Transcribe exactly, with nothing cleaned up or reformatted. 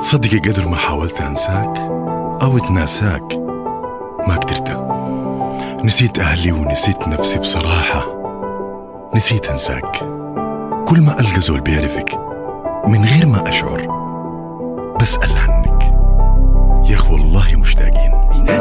تصدقي قدر ما حاولت أنساك أو أتناساك ما قدرت. نسيت أهلي ونسيت نفسي بصراحة، نسيت أنساك. كل ما ألقى زول بيعرفك من غير ما أشعر بسأل عنك، يا أخ والله مشتاقين.